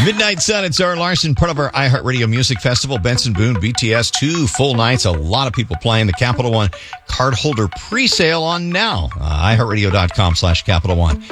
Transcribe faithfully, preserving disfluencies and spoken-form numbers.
Midnight Sun, it's Zara Larson, part of our iHeartRadio Music Festival. Benson Boone, B T S, two full nights. A lot of people playing. The Capital One cardholder pre-sale on now. Uh, iHeartRadio.com slash Capital One.